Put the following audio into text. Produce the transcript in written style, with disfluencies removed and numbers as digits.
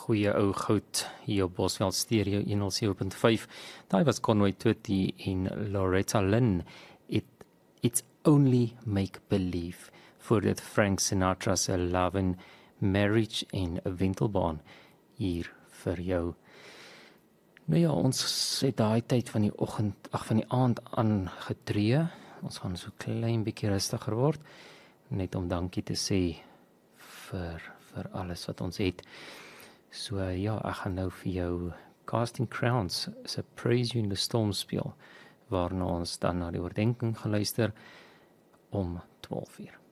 goeie ou goud hier op Bosveld Stereo 107.5. Daai was Conway Twitty en Loretta Lynn. It's only make believe. Voordat Frank Sinatra se Love and Marriage en Wintelbaan hier vir jou. Nou ja, ons het daai tyd van die aand aangetree. Ons gaan so klein bietjie rustiger word, net om dankie te sê vir alles wat ons het. So ja, ek gaan nou vir jou Casting Crowns se Praise You in the Storm speel, waarna ons dan na die oordenking geluister om 12 uur.